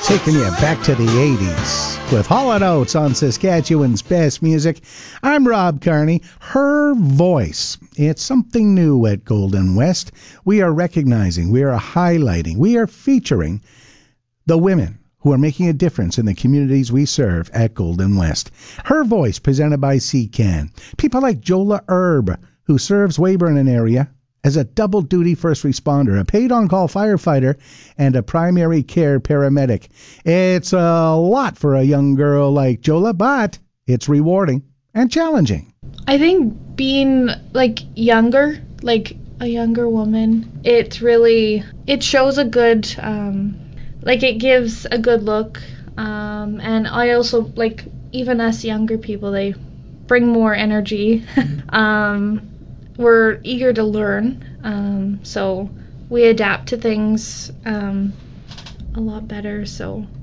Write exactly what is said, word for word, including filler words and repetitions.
Taking you back to the eighties with Hall and Oates on Saskatchewan's Best Music. I'm Rob Carney. Her voice. It's something new at Golden West. We are recognizing, we are highlighting, we are featuring the women who are making a difference in the communities we serve at Golden West. Her Voice, presented by C C A N. People like Jola Erb, who serves Weyburn area as a double-duty first responder, a paid on-call firefighter, and a primary care paramedic. It's a lot for a young girl like Jola, but it's rewarding and challenging. I think being, like, younger, like a younger woman, it really, it shows a good, um, like, it gives a good look. Um, and I also, like, even us younger people, they bring more energy. um, we're eager to learn, um, so we adapt to things um, a lot better, so